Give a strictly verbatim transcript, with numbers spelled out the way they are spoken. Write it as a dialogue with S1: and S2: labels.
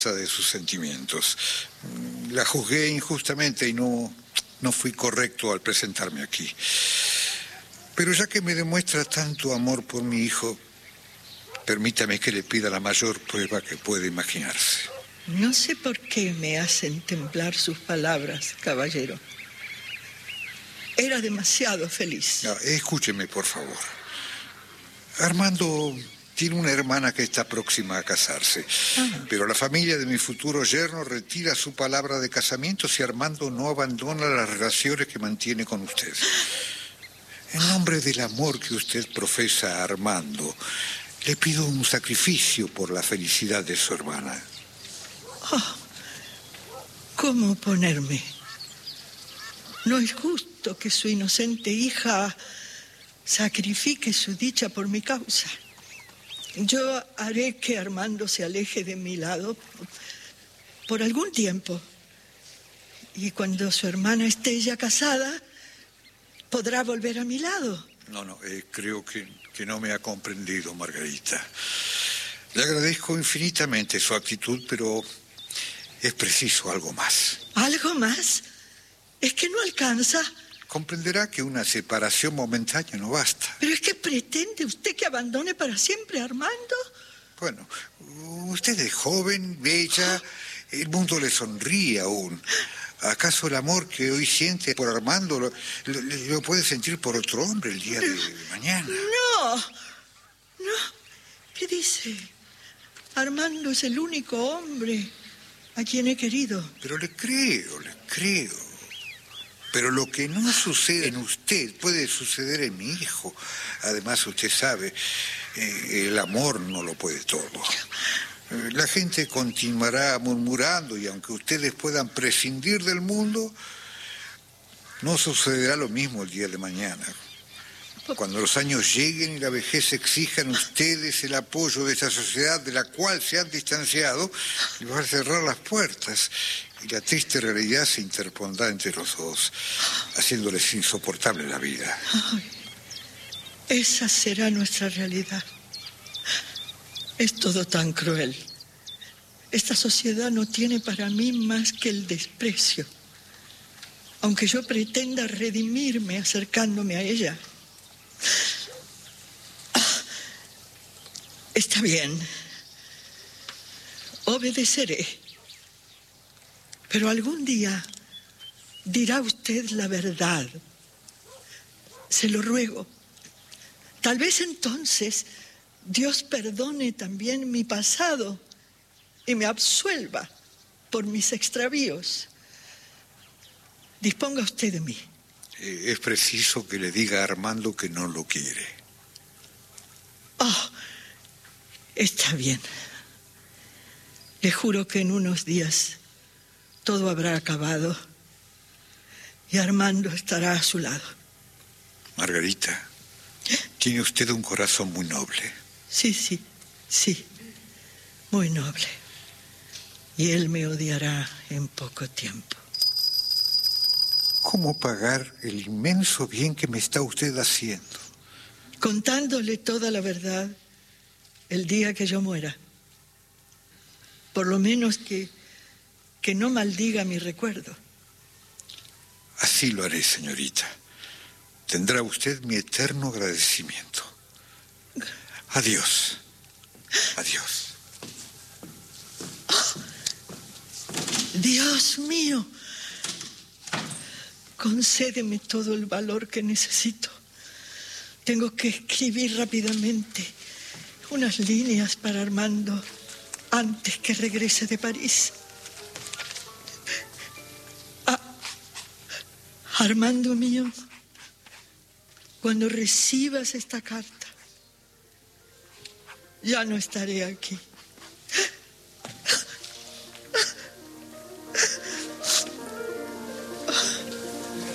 S1: de sus sentimientos. La juzgué injustamente y no, no fui correcto al presentarme aquí. Pero ya que me demuestra tanto amor por mi hijo, permítame que le pida la mayor prueba que puede imaginarse.
S2: No sé por qué me hacen temblar sus palabras, caballero. Era demasiado feliz.
S1: No, escúcheme, por favor. Armando tiene una hermana que está próxima a casarse. Ah. Pero la familia de mi futuro yerno retira su palabra de casamiento si Armando no abandona las relaciones que mantiene con usted. En nombre del amor que usted profesa a Armando, le pido un sacrificio por la felicidad de su hermana.
S2: Oh, ¿cómo oponerme? No es justo que su inocente hija sacrifique su dicha por mi causa. Yo haré que Armando se aleje de mi lado por algún tiempo. Y cuando su hermana esté ya casada, podrá volver a mi lado.
S1: No, no, eh, creo que, que no me ha comprendido, Margarita. Le agradezco infinitamente su actitud, pero es preciso algo más.
S2: ¿Algo más? ¿Es que no alcanza?
S1: Comprenderá que una separación momentánea no basta.
S2: ¿Pero es que pretende usted que abandone para siempre a Armando?
S1: Bueno, usted es joven, bella, el mundo le sonríe aún. ¿Acaso el amor que hoy siente por Armando lo, lo, lo puede sentir por otro hombre el día de mañana?
S2: No, no. ¿Qué dice? Armando es el único hombre a quien he querido.
S1: Pero le creo, le creo. Pero lo que no sucede en usted puede suceder en mi hijo. Además, usted sabe, eh, el amor no lo puede todo. Eh, la gente continuará murmurando y aunque ustedes puedan prescindir del mundo, no sucederá lo mismo el día de mañana. Cuando los años lleguen y la vejez exijan ustedes el apoyo de esa sociedad de la cual se han distanciado, y van a cerrar las puertas. Y la triste realidad se interpondrá entre los dos, haciéndoles insoportable la vida.
S2: Ay, esa será nuestra realidad. Es todo tan cruel. Esta sociedad no tiene para mí más que el desprecio. Aunque yo pretenda redimirme acercándome a ella. Está bien. Obedeceré. Pero algún día dirá usted la verdad. Se lo ruego. Tal vez entonces Dios perdone también mi pasado y me absuelva por mis extravíos. Disponga usted de mí.
S1: Es preciso que le diga a Armando que no lo quiere.
S2: Oh, está bien. Le juro que en unos días todo habrá acabado y Armando estará a su lado.
S1: Margarita, tiene usted un corazón muy noble.
S2: Sí, sí, sí, muy noble. Y él me odiará en poco tiempo.
S1: ¿Cómo pagar el inmenso bien que me está usted haciendo?
S2: Contándole toda la verdad el día que yo muera. Por lo menos que, que no maldiga mi recuerdo.
S1: Así lo haré, señorita. Tendrá usted mi eterno agradecimiento. Adiós. Adiós.
S2: Oh, Dios mío. Concédeme todo el valor que necesito. Tengo que escribir rápidamente unas líneas para Armando antes que regrese de París. Ah, Armando mío, cuando recibas esta carta, ya no estaré aquí.